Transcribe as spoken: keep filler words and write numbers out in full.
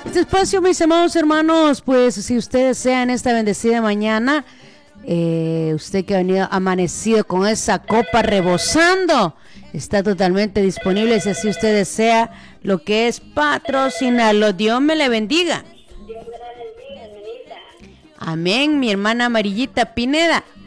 Este espacio, mis amados hermanos, pues si ustedes desean esta bendecida mañana, eh, usted que ha venido amanecido con esa copa rebosando, está totalmente disponible si así usted desea lo que es patrocinarlo. Dios me le bendiga. Dios me la bendiga, hermanita. Amén, mi hermana Amarillita Pineda.